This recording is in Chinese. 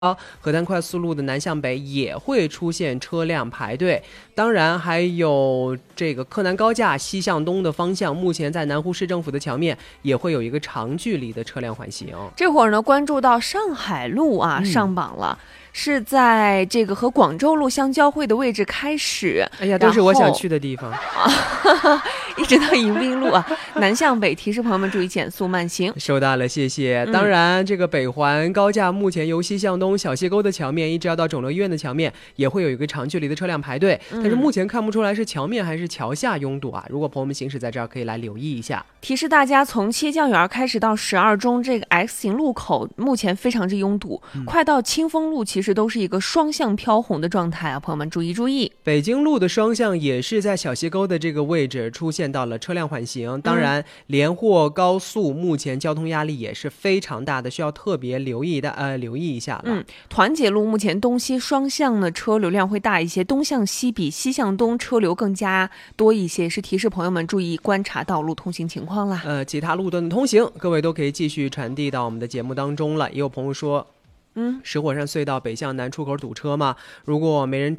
河南快速路的南向北也会出现车辆排队。当然还有这个柯南高架西向东的方向，目前在南湖市政府的桥面也会有一个长距离的车辆缓行。 这会儿呢，关注到上海路上榜了。是在这个和广州路相交汇的位置开始， 哎呀，都是我想去的地方一直到迎宾路南向北，提示朋友们注意减速慢行。 收到了，谢谢。当然这个北环高架目前由西向东小西沟的桥面一直要到肿瘤医院的桥面也会有一个长距离的车辆排队，但是目前看不出来是桥面还是桥下拥堵如果朋友们行驶在这儿可以来留意一下。 提示大家，从切江园开始到12中这个 X 型路口目前非常之拥堵，快到清风路其实都是一个双向飘红的状态朋友们注意注意。 北京路的双向也是在小西沟的这个位置出现到了车辆缓行，当然连霍高速目前交通压力也是非常大的，需要特别留意一下了。 团结路目前东西双向的车流量会大一些，东向西比西向东车流更加多一些，是提示朋友们注意观察道路通行情况了。 其他路段的通行各位都可以继续传递到我们的节目当中了。也有朋友说石火山隧道北向南出口堵车吗？如果没人